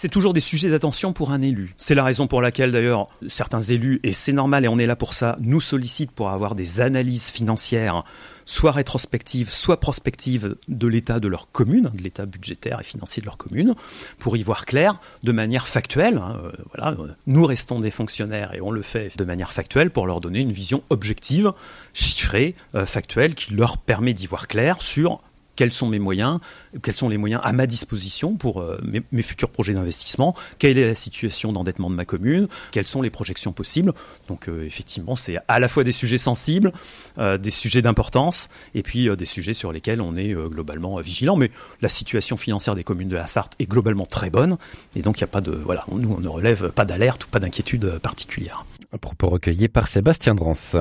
C'est toujours des sujets d'attention pour un élu. C'est la raison pour laquelle d'ailleurs certains élus, et c'est normal et on est là pour ça, nous sollicitent pour avoir des analyses financières, soit rétrospectives, soit prospectives de l'état de leur commune, de l'état budgétaire et financier de leur commune, pour y voir clair de manière factuelle. Nous restons des fonctionnaires et on le fait de manière factuelle pour leur donner une vision objective, chiffrée, factuelle, qui leur permet d'y voir clair sur quels sont mes moyens, quels sont les moyens à ma disposition pour mes futurs projets d'investissement, quelle est la situation d'endettement de ma commune, quelles sont les projections possibles. Donc effectivement, c'est à la fois des sujets sensibles, des sujets d'importance, et puis des sujets sur lesquels on est globalement vigilant. Mais la situation financière des communes de la Sarthe est globalement très bonne, et donc il n'y a pas de, nous on ne relève pas d'alerte ou pas d'inquiétude particulière. Un propos recueilli par Sébastien Drance.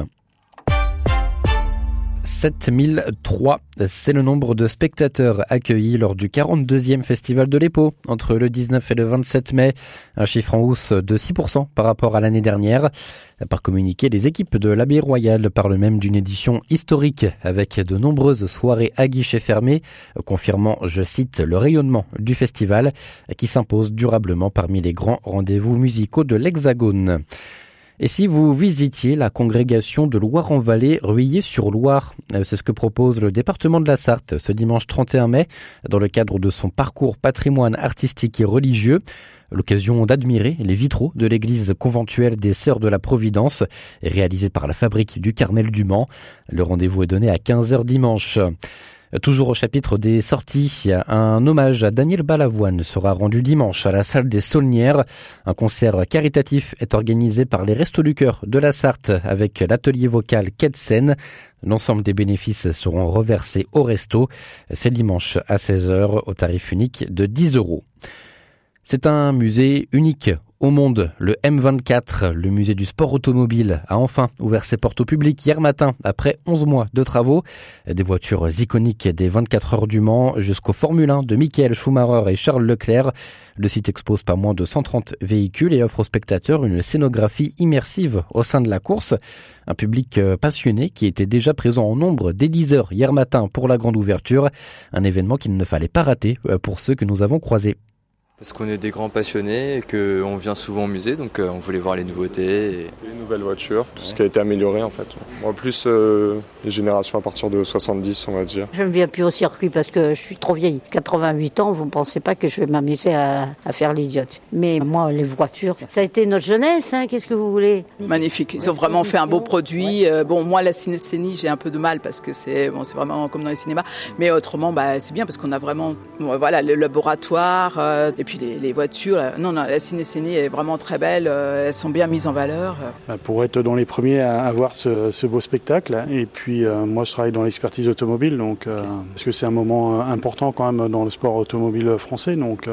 7003, c'est le nombre de spectateurs accueillis lors du 42e Festival de l'Épau entre le 19 et le 27 mai, un chiffre en hausse de 6% par rapport à l'année dernière. Par communiqué, les équipes de l'Abbaye Royale parlent même d'une édition historique avec de nombreuses soirées à guichet fermé, confirmant, je cite, le rayonnement du festival qui s'impose durablement parmi les grands rendez-vous musicaux de l'Hexagone. Et si vous visitiez la congrégation de Loire-en-Vallée, Ruillé-sur-Loire, c'est ce que propose le département de la Sarthe ce dimanche 31 mai, dans le cadre de son parcours patrimoine artistique et religieux. L'occasion d'admirer les vitraux de l'église conventuelle des Sœurs de la Providence, réalisée par la Fabrique du Carmel du Mans. Le rendez-vous est donné à 15h dimanche. Toujours au chapitre des sorties, un hommage à Daniel Balavoine sera rendu dimanche à la salle des Saulnières. Un concert caritatif est organisé par les Restos du Cœur de la Sarthe avec l'atelier vocal Quai de Seine. L'ensemble des bénéfices seront reversés au resto. C'est dimanche à 16h au tarif unique de 10 €. C'est un musée unique au monde, le M24, le musée du sport automobile, a enfin ouvert ses portes au public hier matin après 11 mois de travaux. Des voitures iconiques des 24 heures du Mans jusqu'aux Formule 1 de Michael Schumacher et Charles Leclerc. Le site expose pas moins de 130 véhicules et offre aux spectateurs une scénographie immersive au sein de la course. Un public passionné qui était déjà présent en nombre dès 10 heures hier matin pour la grande ouverture. Un événement qu'il ne fallait pas rater pour ceux que nous avons croisés. Parce qu'on est des grands passionnés et qu'on vient souvent au musée, donc on voulait voir les nouveautés. Les nouvelles voitures, tout ce qui a été amélioré en fait. En plus, les générations à partir de 70, on va dire. Je ne viens plus au circuit parce que je suis trop vieille. 88 ans, vous ne pensez pas que je vais m'amuser à faire l'idiote. Mais moi, les voitures, ça a été notre jeunesse, qu'est-ce que vous voulez ? Magnifique, ils ont vraiment fait un beau produit. Moi, la cinéscénie, j'ai un peu de mal parce que c'est vraiment comme dans les cinémas. Mais autrement, c'est bien parce qu'on a vraiment le laboratoire et puis les voitures, la cinéscénie est vraiment très belle, elles sont bien mises en valeur. Pour être dans les premiers à voir ce beau spectacle, et puis moi je travaille dans l'expertise automobile, donc parce que c'est un moment important quand même dans le sport automobile français, donc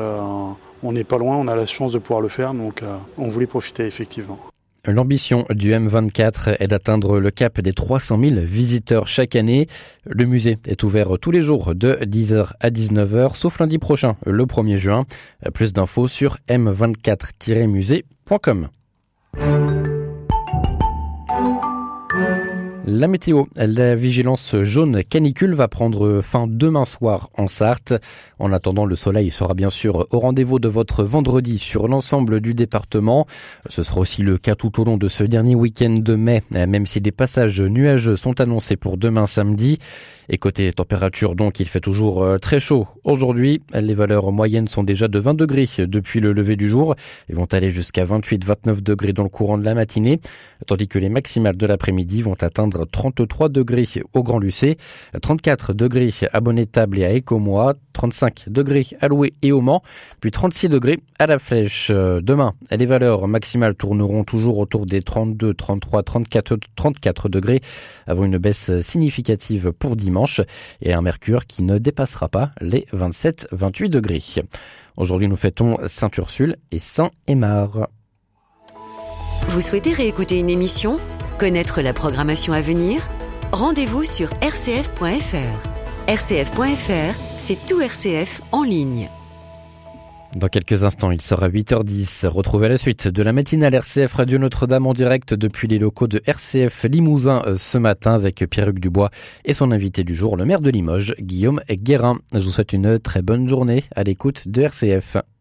on n'est pas loin, on a la chance de pouvoir le faire, donc on voulait profiter effectivement. L'ambition du M24 est d'atteindre le cap des 300 000 visiteurs chaque année. Le musée est ouvert tous les jours de 10h à 19h, sauf lundi prochain, le 1er juin. Plus d'infos sur m24-musée.com. La météo, la vigilance jaune canicule va prendre fin demain soir en Sarthe. En attendant, le soleil sera bien sûr au rendez-vous de votre vendredi sur l'ensemble du département. Ce sera aussi le cas tout au long de ce dernier week-end de mai, même si des passages nuageux sont annoncés pour demain samedi. Et côté température, donc, il fait toujours très chaud. Aujourd'hui, les valeurs moyennes sont déjà de 20 degrés depuis le lever du jour et vont aller jusqu'à 28-29 degrés dans le courant de la matinée, tandis que les maximales de l'après-midi vont atteindre 33 degrés au Grand Lucé, 34 degrés à Bonnet-Table et à Écomois, 35 degrés à Loué et au Mans, puis 36 degrés à La Flèche. Demain, les valeurs maximales tourneront toujours autour des 32, 33, 34 degrés, avant une baisse significative pour dimanche et un mercure qui ne dépassera pas les 27-28 degrés. Aujourd'hui, nous fêtons Saint-Ursule et Saint-Aymar. Vous souhaitez réécouter une émission ? Connaître la programmation à venir ? Rendez-vous sur rcf.fr. rcf.fr, c'est tout RCF en ligne. Dans quelques instants, il sera 8h10. Retrouvez la suite de la matinale RCF Radio Notre-Dame en direct depuis les locaux de RCF Limousin ce matin avec Pierre-Hugues Dubois et son invité du jour, le maire de Limoges, Guillaume Guérin. Je vous souhaite une très bonne journée à l'écoute de RCF.